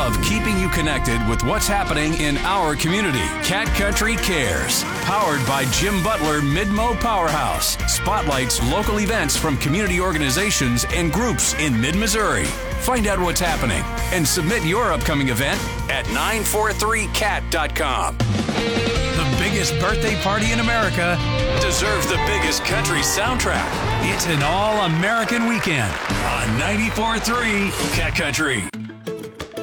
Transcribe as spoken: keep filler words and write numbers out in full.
love keeping you connected with what's happening in our community. Cat Country Cares, powered by Jim Butler Mid-Mo Powerhouse, spotlights local events from community organizations and groups in mid-Missouri. Find out what's happening and submit your upcoming event at nine four three cat dot com. The biggest birthday party in America deserves the biggest country soundtrack. It's an all-American weekend on ninety-four point three Cat Country.